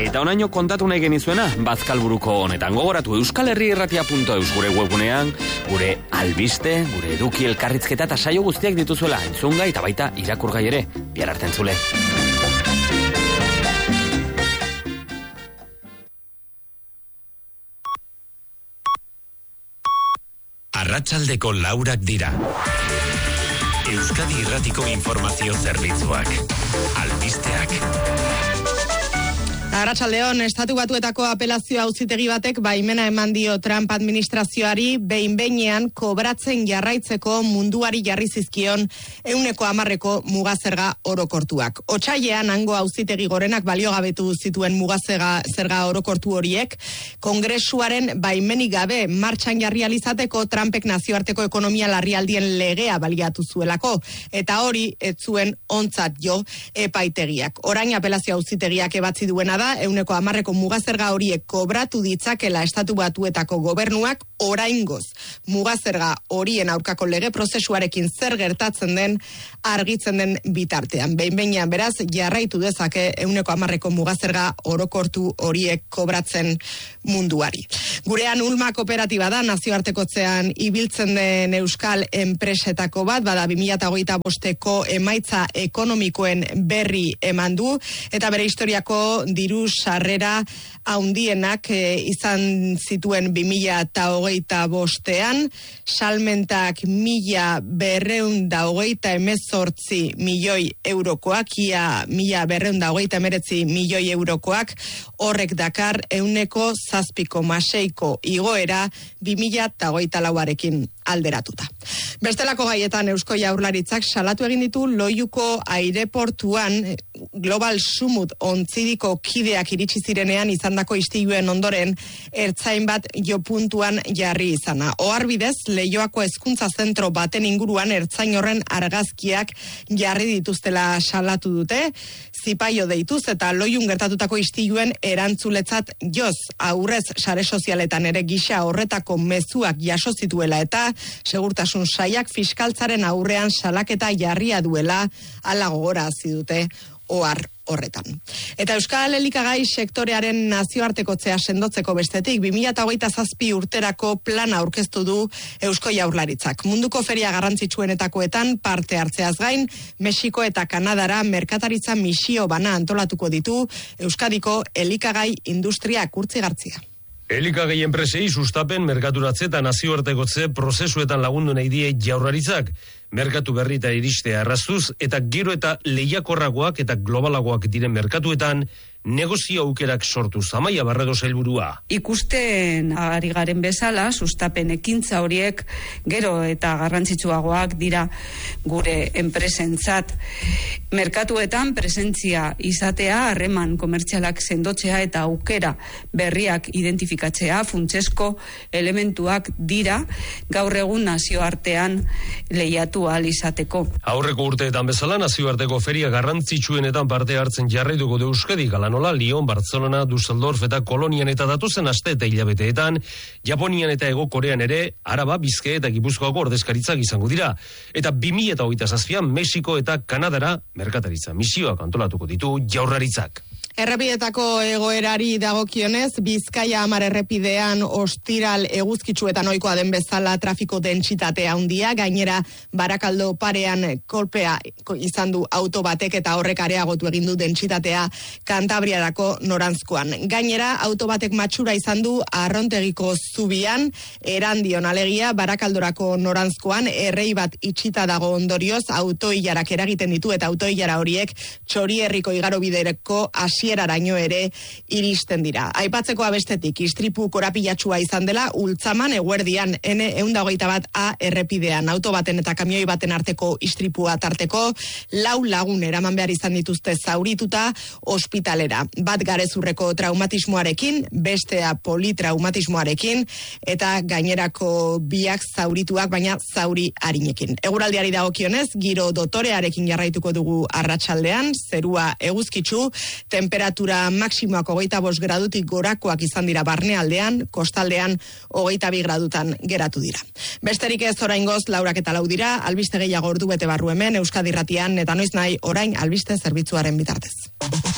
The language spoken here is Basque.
Eta onaino kontatu nahi genizuena, Bazkalburuko honetan gogoratu euskalherriirratia.eus gure webunean, gure albiste, gure eduki elkarrizketa eta saio guztiak dituzuela entzungai eta baita irakurgai ere, bihar arte entzule. Arratsaldeko 4 dira. Euskadi Irratiko informazio zerbitzuak. Albisteak. Arratsaldeon, Estatu Batuetako apelazio auzitegi batek baimena eman dio Trump administrazioari behin-behinean kobratzen jarraitzeko munduari jarri zizkion 110% mugazerga orokortuak. Otsailean hango auzitegi gorenak baliogabetu zituen mugazerga orokortu horiek, Kongresuaren baimenik gabe martxan jarri alizateko Trumpek nazioarteko ekonomia larrialdien legea baliatu zuelako, eta hori ez zuen ontzat jo epaitegiak. Orain apelazio auzitegiak ebatzi duena da 110% mugazerga horiek kobratu ditzakela Estatu Batuetako gobernuak oraingoz. Mugazerga horien aurkako lege prozesuarekin zer gertatzen den argitzen den bitartean. Behin-behinean beraz jarraitu dezake 110% mugazerga orokortu horiek kobratzen munduari. Gurean Ulma kooperatiba da nazioartekotzean ibiltzen den euskal enpresetako bat, bada 2025ko emaitza ekonomikoen berri eman du, eta bere historiako diru sarrera haundienak izan zituen 2025ean, salmentak 1.218 milioi eurokoak, ia 1.219 milioi eurokoak, horrek dakar 7,6ko igoera 2024arekin alderatuta. Bestelako gaietan Eusko Jaurlaritzak salatu egin ditu Loiuko aireportuan Global Sumut ontzidiko kideak iritsi zirenean izandako istiluen ondoren ertzain bat jopuntuan jarri izana. Oharbidez, Leioako hezkuntza zentro baten inguruan ertzain horren argazkiak jarri dituztela salatu dute, zipaio deituz eta Loiun gertatutako istiluen erantzuletzat joz, aurrez sare sozialetan ere gisa horretako mezuak jaso zituela eta segurtasun sailak fiskaltzaren aurrean salaketa jarria duela hala gogorarazi dute ohar horretan. Eta Euskal Elikagai sektorearen nazioartekotzea sendotzeko bestetik 2027 urterako plana aurkeztu du Eusko Jaurlaritzak. Munduko feria garrantzitsuenetakoetan parte hartzeaz gain, Mexiko eta Kanadara merkataritza misio bana antolatuko ditu Euskadiko elikagai industriak urtzigartzia. Elikagai enpresei sustapen, merkaturatze eta nazioartekotze prozesuetan lagundu nahi die Jaurlaritzak. Merkatu berrita iristea erraztuz eta gero eta lehiakorragoak eta globalagoak diren merkatuetan negozio aukerak sortuz. Amaia Barredo sailburua. Ikusten ari garen bezala, sustapen ekintza horiek gero eta garrantzitsuagoak dira gure enpresentzat. Merkatuetan presentzia izatea, harreman komertzialak sendotzea eta aukera berriak identifikatzea funtsezko elementuak dira gaur egun nazioartean lehiatu ahal izateko. Aurreko urteetan bezala nazioarteko feria garrantzitsuenetan parte hartzen jarraituko du Euskadi, nola Lyon, Barcelona, Düsseldorf eta Kolonian eta datozen aste eta hilabeteetan, Japonian eta Hego Korean ere, Araba, Bizkaia eta Gipuzkoako ordezkaritzak izango dira. Eta 2027an Mexiko eta Kanadara merkataritza misioak antolatuko ditu Jaurlaritzak. Errepideetako egoerari dagokionez, Bizkaia 10 errepidean ostiral eguzkitsuetan ohikoa den bezala trafiko dentsitatea handia, gainera Barakaldo parean kolpea izan du auto batek eta horrek areagotu egin du dentsitatea Kantabriarako noranzkoan. Gainera, auto batek matxura izan du Arrontegiko zubian, Erandion alegia Barakaldorako noranzkoan, errei bat itxita dago ondorioz, autoilarak eragiten ditu eta autoilara horiek Txorierriko igarobidereko hasieraraino ere iristen dira. Aipatzeko abestetik, istripu korapilatsua izan dela Ultzaman eguerdian N121A errepidean. Auto baten eta kamioi baten arteko istripua tarteko 4 lagun eraman behar izan dituzte zaurituta ospitalera. Bat garezurreko traumatismoarekin, bestea politraumatismoarekin eta gainerako biak zaurituak, baina zauri arinekin. Eguraldiari dagokionez, giro dotorearekin jarraituko dugu arratsaldean, zerua eguzkitsu, temperatura maksimoak 25 gradutik gorakoak izan dira barnealdean, kostaldean 22 gradutan geratu dira. Besterik ez oraingoz 4:04 dira, albiste gehiago ordu bete barru hemen Euskadi Irratian eta noiz nahi orain albiste zerbitzuaren bitartez.